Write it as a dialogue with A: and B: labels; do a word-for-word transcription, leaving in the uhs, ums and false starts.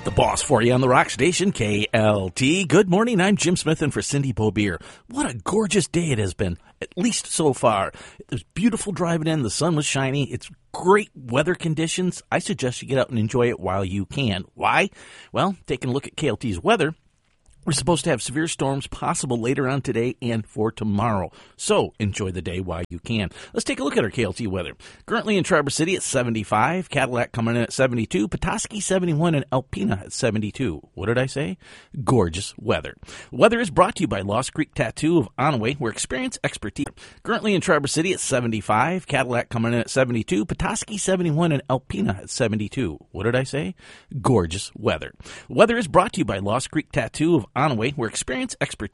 A: The boss for you on the rock station, K L T. Good morning, I'm Jim Smith in for Cindy Beaubier. What a gorgeous day it has been, at least so far. It was beautiful driving in, the sun was shining, it's great weather conditions. I suggest you get out and enjoy it while you can. Why? Well, taking a look at K L T's weather, we're supposed to have severe storms possible later on today and for tomorrow. So enjoy the day while you can. Let's take a look at our K L T weather. Currently in Traverse City at seventy-five, Cadillac coming in at seventy-two, Petoskey seventy-one, and Alpena at seventy-two. What did I say? Gorgeous weather. Weather is brought to you by Lost Creek Tattoo of Onaway, where experience expertise. Currently in Traverse City at seventy-five, Cadillac coming in at seventy-two, Petoskey seventy-one, and Alpena at seventy-two. What did I say? Gorgeous weather. Weather is brought to you by Lost Creek Tattoo of Onaway, where experience expertise.